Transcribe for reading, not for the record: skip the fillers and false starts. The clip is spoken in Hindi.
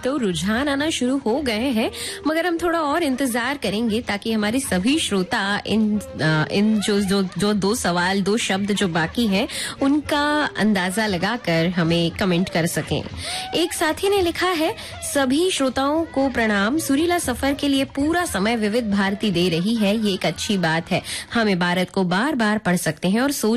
तो रुझान आना शुरू हो गए हैं, मगर हम थोड़ा और इंतजार करेंगे ताकि हमारे सभी श्रोता इन जो दो सवाल, दो शब्द जो बाकी हैं, उनका अंदाजा लगाकर हमें कमेंट कर सकें। एक साथी ने लिखा है, सभी श्रोताओं को प्रणाम। सुरीला सफर के लिए पूरा समय विविध भारती दे रही है, ये एक अच्छी बात है। हम इबारत को बार बार पढ़ सकते हैं और सोच